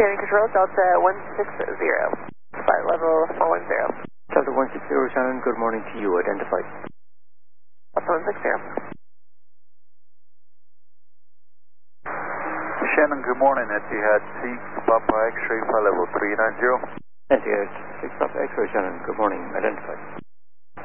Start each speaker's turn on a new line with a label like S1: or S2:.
S1: Shannon Control, Delta 160, flight level 410.
S2: Delta 160, Shannon, good morning to you. Identified.
S1: Delta 160.
S3: Shannon, good morning. Etihad 6 Papa X-ray, flight level 390.
S2: Etihad 6 Papa X-ray, Shannon, good morning. Identified.